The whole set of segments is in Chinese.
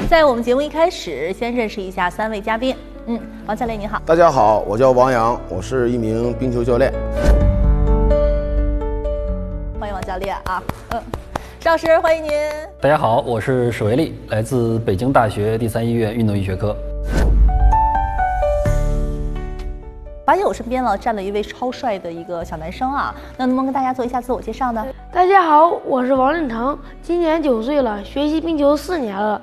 在我们节目一开始，先认识一下3位嘉宾。王教练你好。 大家好，我叫王洋，我是一名冰球教练。 欢迎王教练啊。邵老师欢迎您。 大家好，我是史维利，来自北京大学第3医院运动医学科。 发现我身边站了一位超帅的一个小男生啊，那能不能跟大家做一下自我介绍呢？ 大家好，我是王振成，今年9岁了，学习冰球4年了。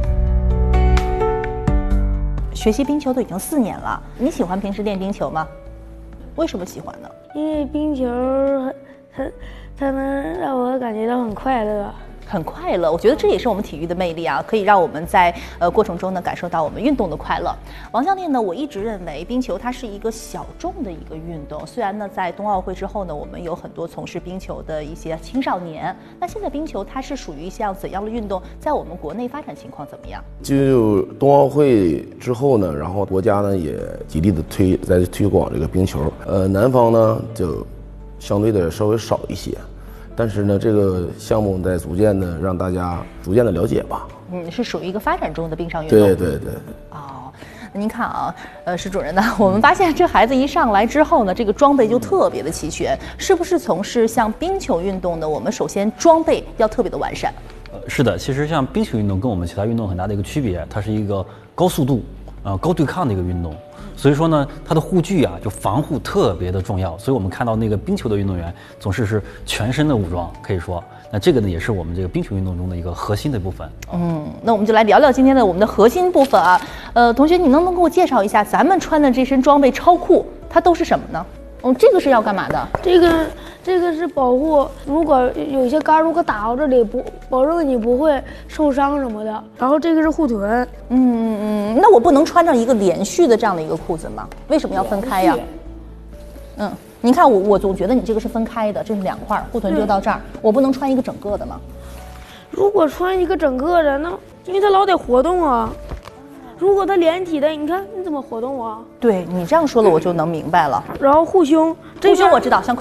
学习冰球都已经4年了，你喜欢平时练冰球吗？为什么喜欢呢？ 因为冰球它能让我感觉到很快乐。 很快乐，我觉得这也是我们体育的魅力啊，可以让我们在过程中呢感受到我们运动的快乐。王教练呢，我一直认为冰球它是一个小众的一个运动，虽然呢在冬奥会之后呢，我们有很多从事冰球的一些青少年，那现在冰球它是属于一项怎样的运动？在我们国内发展情况怎么样？ 就冬奥会之后呢，然后国家呢也极力的推广这个冰球，南方呢就相对的稍微少一些。但是呢，这个项目在逐渐的让大家逐渐的了解吧。 是属于一个发展中的冰上运动。 对。 哦，那您看啊，施主任呢，我们发现这孩子一上来之后呢，这个装备就特别的齐全，是不是从事像冰球运动呢？我们首先装备要特别的完善。 是的，其实像冰球运动跟我们其他运动很大的一个区别，它是一个高速度、高对抗的一个运动。所以说呢，它的护具就防护特别的重要。所以我们看到那个冰球的运动员总是全身的武装，可以说，那这个呢也是我们这个冰球运动中的一个核心的部分。 那我们就来聊聊今天的我们的核心部分啊。同学，你能不能给我介绍一下咱们穿的这身装备超酷，它都是什么呢？这个是要干嘛的？ 这个是保护，如果有些杆如果打到这里，保证你不会受伤什么的。然后这个是护臀。 那我不能穿上一个连续的这样的一个裤子吗？为什么要分开呀？您看我总觉得你这个是分开的，这是2块，护臀就到这儿，我不能穿一个整个的吗？ 如果穿一个整个的，那因为它老得活动啊。如果它连体的，你看你怎么活动啊？ 对你这样说了，我就能明白了。 然后护胸， 护胸我知道，像